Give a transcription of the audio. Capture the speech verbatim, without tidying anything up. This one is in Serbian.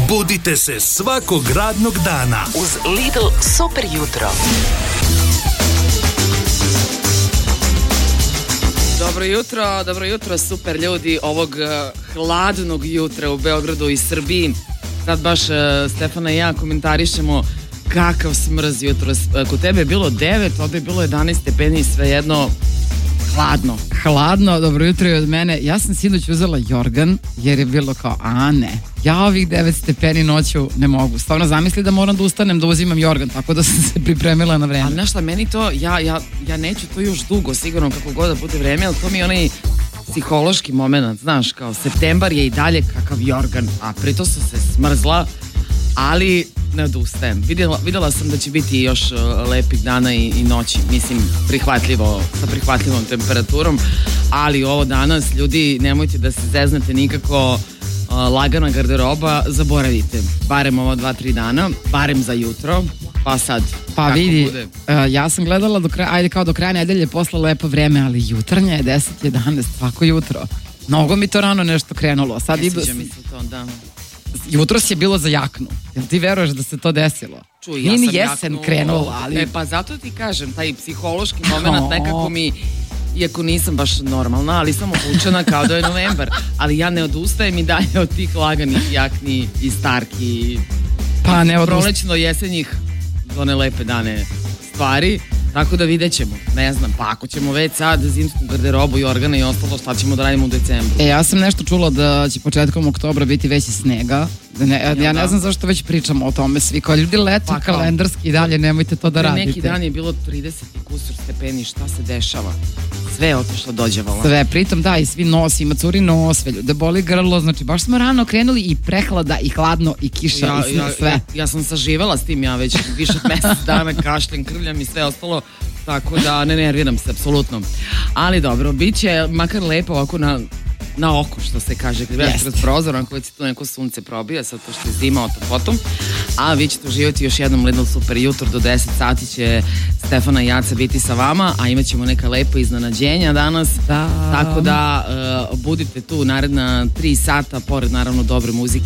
Budite se svakog radnog dana uz Lidl Super jutro. Dobro jutro, dobro jutro, super ljudi ovog uh, hladnog jutra u Beogradu i Srbiji. Sad baš uh, Stefana i ja komentarišemo kakav smrz jutros. Uh, kod tebe je bilo devet, ovdje je bilo jedanaest stepeni, svejedno hladno. Hladno, dobro jutro i od mene. Ja sam sinoć uzela jorgan jer je bilo kao, a ne, ja ovih devet stepeni noću ne mogu. Stvarno zamisli da moram da ustanem da uzimam jorgan, tako da sam se pripremila na vreme. Ali znaš šta, meni to, ja, ja, ja neću to još dugo, sigurno kako god da bude vreme, ali to mi je onaj psihološki moment, znaš, kao septembar je i dalje kakav jorgan, a prito sam se smrzla, ali ne odustajem. Vidjela, vidjela sam da će biti još uh, lepih dana i, i noći, mislim, prihvatljivo, sa prihvatljivom temperaturom, ali ovo danas, ljudi, nemojte da se zeznete nikako, uh, lagana garderoba, zaboravite, barem ovo dva, tri dana, barem za jutro, pa sad, pa vidi, uh, ja sam gledala do kraja, ajde kao do kraja nedelje posle lepo vreme, ali jutarnja je deset jedanaest, svako jutro. Mnogo mi to rano nešto krenulo. Sad ne idu... sviđa mi se to, da. Jutros je bilo za jaknu. Jel ti veruješ da se to desilo? Čuj, ja Nije ni sam jesen jaknu, krenula, ali... E, pa zato ti kažem, taj psihološki moment nekako mi, iako nisam baš normalna, ali sam obučena kao da je novembar, ali ja ne odustajem i dalje od tih laganih jakni i starki, pa ne odustajem. prolećno jesenjih do one lepe dane stvari. Tako da vidjet ćemo, ne znam, pa ako ćemo već sad zimsku garderobu i organe i ostalo, šta ćemo da radimo u decembru? E, ja sam nešto čula da će početkom oktobra biti veći snega. Da ne, ja, ja ne znam zašto već pričamo o tome svi. Kao ljudi leto pa, kalendarski i dalje, nemojte to da radite. Neki dan je bilo trideset i kusur stepeni, šta se dešava? Sve je otišlo dođevala. Sve, pritom da, i svi nosi, ima curi nos, sve ljude boli grlo, znači baš smo rano krenuli i prehlada i hladno i kiša ja, i ja, sve. Ja, ja sam saživala s tim, ja već više od mjesec dana kašljem, krvljam i sve ostalo, tako da ne nerviram se, apsolutno. Ali dobro, bit će makar lepo ovako na, na oko, što se kaže, kad gledaš kroz prozor, ako već tu neko sunce probija, sad to što je zima o to potom, a vi ćete uživati još jednom Lidl Super jutro, do deset sati će Stefana i Jaca biti sa vama, a imat ćemo neka lepa iznenađenja danas, da. Tako da uh, budite tu naredna tri sata, pored naravno dobre muzike